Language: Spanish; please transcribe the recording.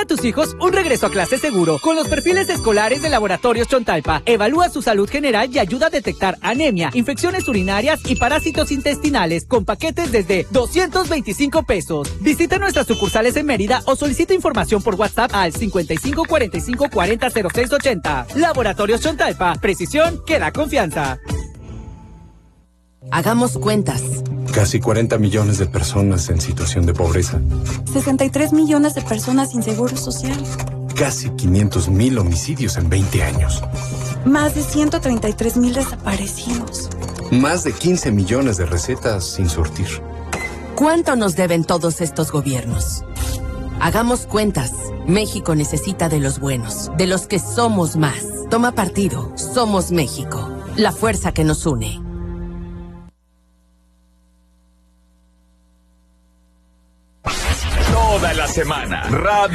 a tus hijos un regreso a clase seguro con los perfiles escolares de Laboratorios Chontalpa. Evalúa su salud general y ayuda a detectar anemia, infecciones urinarias y parásitos intestinales con paquetes desde 225 pesos. Visita nuestras sucursales en Mérida o solicita información por WhatsApp al 55 45 40 06 80. Laboratorios Chontalpa. Precisión que da confianza. Hagamos cuentas. Casi 40 millones de personas en situación de pobreza. 63 millones de personas sin seguro social. Casi 500,000 homicidios en 20 años. Más de 133,000 desaparecidos. Más de 15 millones de recetas sin surtir. ¿Cuánto nos deben todos estos gobiernos? Hagamos cuentas. México necesita de los buenos, de los que somos más. Toma partido. Somos México. La fuerza que nos une. Toda la semana. Radio